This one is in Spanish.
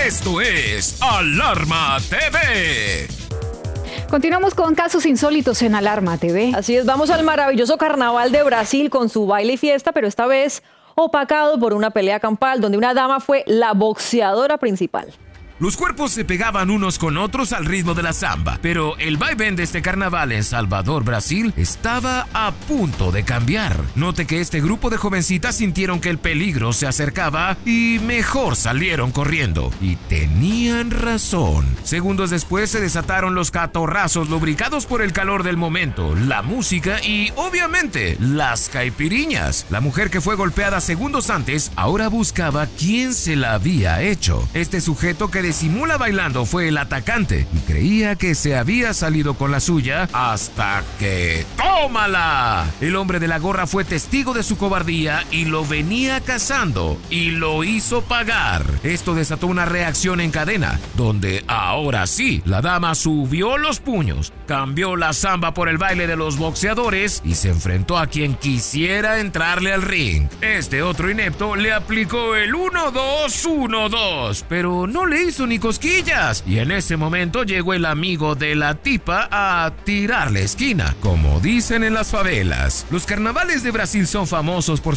Esto es Alarma TV. Continuamos con casos insólitos en Alarma TV. Así es, vamos al maravilloso carnaval de Brasil con su baile y fiesta, pero esta vez opacado por una pelea campal donde una dama fue la boxeadora principal. Los cuerpos se pegaban unos con otros al ritmo de la samba, pero el vaivén de este carnaval en Salvador, Brasil, estaba a punto de cambiar. Note que este grupo de jovencitas sintieron que el peligro se acercaba y mejor salieron corriendo. Y tenían razón. Segundos después se desataron los catorrazos lubricados por el calor del momento, la música y, obviamente, las caipiriñas. La mujer que fue golpeada segundos antes ahora buscaba quién se la había hecho. Este sujeto que disimula bailando fue el atacante y creía que se había salido con la suya hasta que ¡tómala! El hombre de la gorra fue testigo de su cobardía y lo venía cazando y lo hizo pagar. Esto desató una reacción en cadena, donde ahora sí, la dama subió los puños, cambió la samba por el baile de los boxeadores y se enfrentó a quien quisiera entrarle al ring. Este otro inepto le aplicó el 1-2-1-2, pero no le hizo ni cosquillas, y en ese momento llegó el amigo de la tipa a tirarle esquina, como dicen en las favelas. Los carnavales de Brasil son famosos por